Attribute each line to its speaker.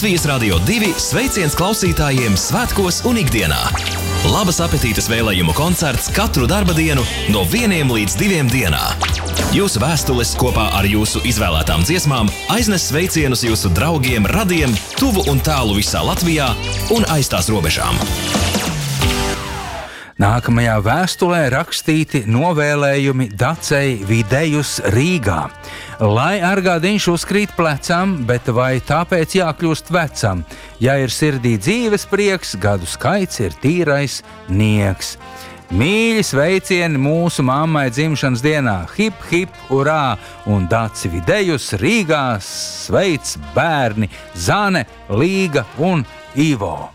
Speaker 1: Latvijas Radio 2 sveiciens klausītājiem svētkos un ikdienā. Labas apetītes vēlējumu koncerts katru darba dienu no 1 līdz 2 dienā. Jūsu vēstules kopā ar jūsu izvēlētām dziesmām aiznes sveicienus jūsu draugiem, radiem, tuvu un tālu visā Latvijā un aiz tās robežām.
Speaker 2: Nākamajā vēstulē rakstīti novēlējumi Dacei Videjus Rīgā. Lai argādiņš uzkrīt plecam, bet vai tāpēc jākļūst vecam? Ja ir sirdī dzīves prieks, gadu skaits ir tīrais nieks. Mīļi sveicieni mūsu mammai dzimšanas dienā, hip, hip, urā, un Daci Videjus Rīgā sveic bērni Zane, Līga un Ivo.